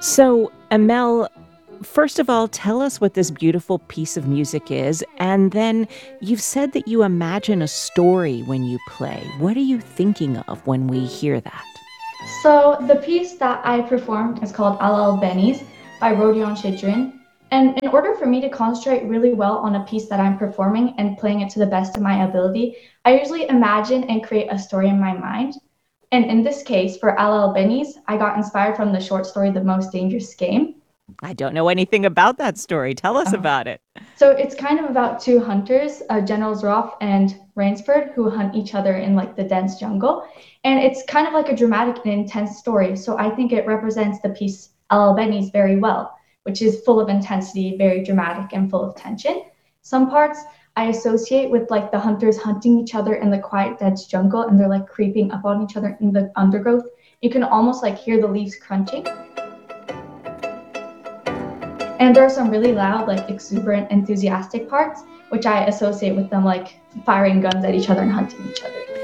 So, Amel, first of all, tell us what this beautiful piece of music is. And then you've said that you imagine a story when you play. What are you thinking of when we hear that? So the piece that I performed is called Al Benis by Rodion Chidrin. And in order for me to concentrate really well on a piece that I'm performing and playing it to the best of my ability, I usually imagine and create a story in my mind. And in this case, for Al Benis, I got inspired from the short story The Most Dangerous Game. I don't know anything about that story. Tell us Oh. about it. So it's kind of about two hunters, Generals Roth and Rainsford, who hunt each other in like the dense jungle. And it's kind of like a dramatic and intense story. So I think it represents the piece Al Albeni's very well, which is full of intensity, very dramatic, and full of tension. Some parts I associate with like the hunters hunting each other in the quiet, dense jungle, and they're like creeping up on each other in the undergrowth. You can almost like hear the leaves crunching. And there are some really loud, like exuberant, enthusiastic parts, which I associate with them like firing guns at each other and hunting each other.